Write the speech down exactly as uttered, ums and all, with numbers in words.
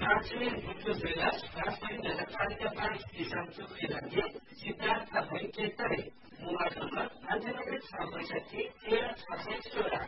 महासचिव मुख्य कैलाश राष्ट्रिय नगरपालिका पाँच किसान चौधरी राज्य सिद्धार्थ भैकेतरे मोबाइल नम्बर अन्ठानब्बे छ पैसठी तेह्र छ सय सोह्र